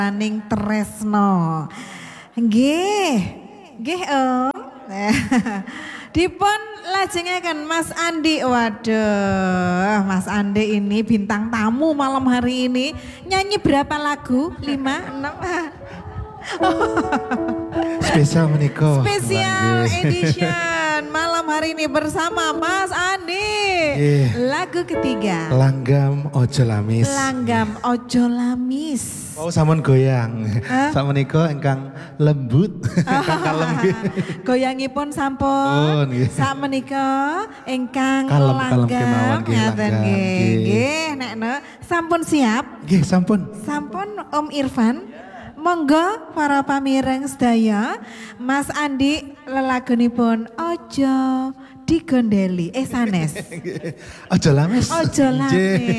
Ning tresno. Nggih. Nggih, Om. Dipun lajengaken Mas Andi. Waduh, Mas Andi ini bintang tamu malam hari ini. Nyanyi berapa lagu? 5, 6. Spesial menika. Spesial edition malam hari ini bersama Mas Andi. Lagu ketiga. Langgam Ojo Lamis. Langgam Ojo Lamis. Oh, sampun goyang. Sak menika ingkang lembut, ingkang kalem. Goyangipun sampun. Sak menika ingkang kalem kemawon ngaten nggih. Nekno sampun siap? Nggih, sampun. Sampun Om Irfan. Monggo para pamireng sedaya, Mas Andi lelagonipun Ojo digondeli sanes. Ojo Lamis. Ojo Lamis.